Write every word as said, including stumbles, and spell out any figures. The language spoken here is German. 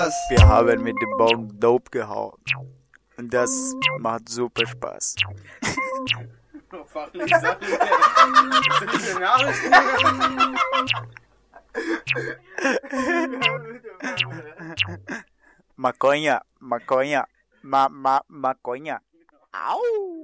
Wir haben mit dem Baum Dope gehauen. Und das macht super Spaß. Fachlich, sachlich. Maconha, maconha, ma, ma, maconha. Au!